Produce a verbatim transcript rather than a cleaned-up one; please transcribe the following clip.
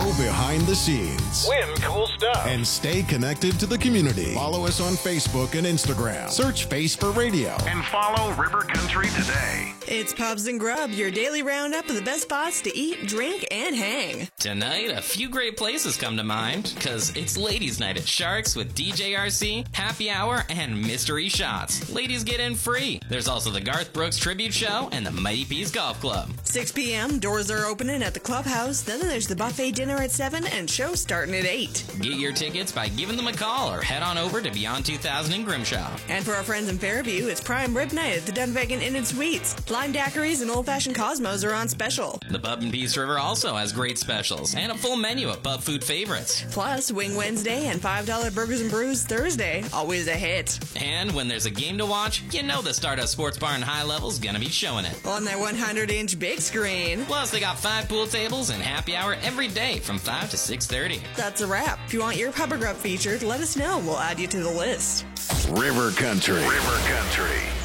Go behind the scenes. Win cool stuff. And stay connected to the community. Follow us on Facebook and Instagram. Search Face for Radio. And follow River Country today. It's Pubs and Grub, your daily roundup of the best spots to eat, drink, and hang. Tonight, a few great places come to mind, because it's Ladies' Night at Sharks with D J R C, Happy Hour, and Mystery Shots. Ladies get in free. There's also the Garth Brooks Tribute Show and the Mighty Peas Golf Club. six p.m., doors are opening at the clubhouse. Then there's the buffet dinner at seven and show starting at eight. Get your tickets by giving them a call or head on over to Beyond two thousand in Grimshaw. And for our friends in Fairview, it's Prime Rib Night at the Dunvegan Inn and Suites. Lime daiquiris and old-fashioned Cosmos are on special. The Pub in Peace River also has great specials and a full menu of pub food favorites. Plus, Wing Wednesday and five dollar Burgers and Brews Thursday. Always a hit. And when there's a game to watch, you know the Stardust Sports Bar in High Level's gonna be showing it. On their one hundred inch big screen. Plus, they got five pool tables and happy hour every day from five to six thirty. That's a wrap. If you want your Pub or Grub featured, let us know. We'll add you to the list. River Country. River Country.